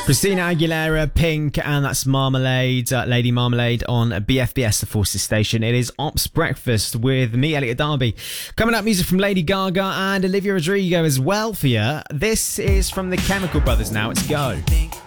Christina Aguilera, Pink, and that's Marmalade, Lady Marmalade on BFBS, the Forces Station. It is Ops Breakfast with me, Elliot Darby. Coming up, music from Lady Gaga and Olivia Rodrigo as well for you. This is from the Chemical Brothers now. It's Go.